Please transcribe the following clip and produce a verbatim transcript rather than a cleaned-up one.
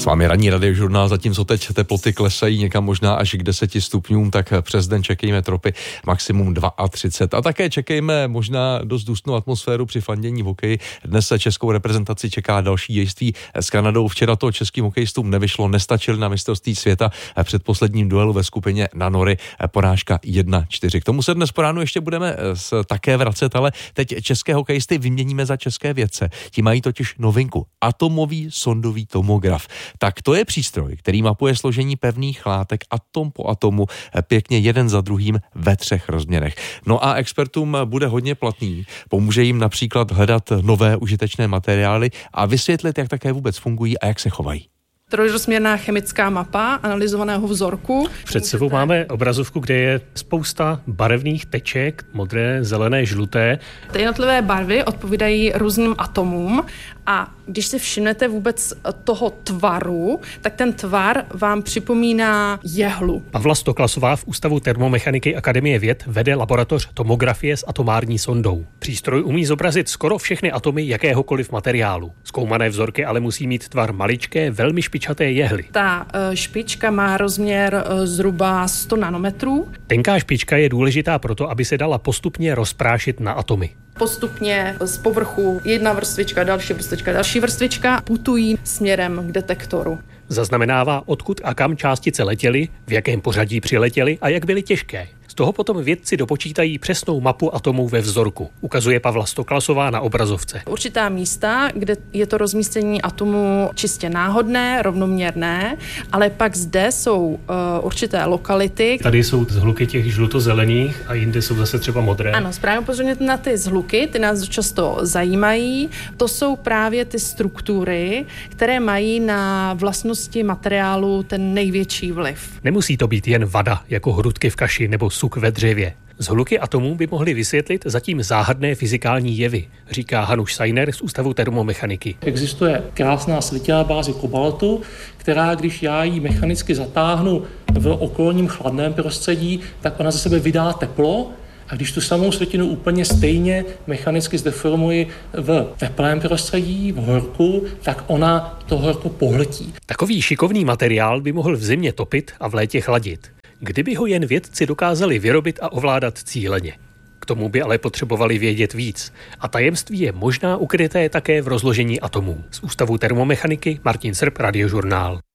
S vámi ranní radiožurnál, zatímco teď teploty klesají někam možná až k deseti stupňům, tak přes den čekejme tropy maximum třicet dva. A také čekejme možná dost dusnou atmosféru při fandění v hokeji. Dnes se českou reprezentaci čeká další dějství s Kanadou. Včera to českým hokejistům nevyšlo, nestačili na mistrovství světa před posledním duelu ve skupině na Nory, porážka jedna čtyři. K tomu se dnes po ránu ještě budeme také vracet, ale teď české hokejisty vyměníme za české vědce. Ti mají totiž novinku, atomový sondový tomograf. Tak to je přístroj, který mapuje složení pevných látek atom po atomu pěkně jeden za druhým ve třech rozměrech. No a expertům bude hodně platný. Pomůže jim například hledat nové užitečné materiály a vysvětlit, jak také vůbec fungují a jak se chovají. Trojrozměrná chemická mapa analyzovaného vzorku. Před sebou máme obrazovku, kde je spousta barevných teček, modré, zelené, žluté. Ty jednotlivé barvy odpovídají různým atomům a když si všimnete vůbec toho tvaru, tak ten tvar vám připomíná jehlu. Pavla Stoklasová v Ústavu termomechaniky Akademie věd vede laboratoř tomografie s atomární sondou. Přístroj umí zobrazit skoro všechny atomy jakéhokoliv materiálu. Zkoumané vzorky ale musí mít tvar maličké, velmi špičaté jehly. Ta špička má rozměr zhruba sto nanometrů. Tenká špička je důležitá proto, aby se dala postupně rozprášit na atomy. Postupně z povrchu jedna vrstvička, další vrstvička, další vrstvička putují směrem k detektoru. Zaznamenává, odkud a kam částice letěly, v jakém pořadí přiletěly a jak byly těžké. Z toho potom vědci dopočítají přesnou mapu atomů ve vzorku, ukazuje Pavla Stoklasová na obrazovce. Určitá místa, kde je to rozmístění atomů čistě náhodné, rovnoměrné, ale pak zde jsou uh, určité lokality. Tady jsou zhluky těch žluto-zelených a jinde jsou zase třeba modré. Ano, správně upozorněte na ty zhluky, ty nás často zajímají. To jsou právě ty struktury, které mají na vlastnosti materiálu ten největší vliv. Nemusí to být jen vada, jako hrudky v kaši nebo suk ve dřevě. Zhluky atomů by mohly vysvětlit zatím záhadné fyzikální jevy, říká Hanuš Sajner z Ústavu termomechaniky. Existuje krásná slitina bázi kobaltu, která, když já ji mechanicky zatáhnu v okolním chladném prostředí, tak ona ze sebe vydá teplo. A když tu samou slitinu úplně stejně mechanicky zdeformuji v teplém prostředí, v horku, tak ona to horko pohltí. Takový šikovný materiál by mohl v zimě topit a v létě chladit. Kdyby ho jen vědci dokázali vyrobit a ovládat cíleně. K tomu by ale potřebovali vědět víc. A tajemství je možná ukryté také v rozložení atomů. Z Ústavu termomechaniky Martin Srb, Radiožurnál.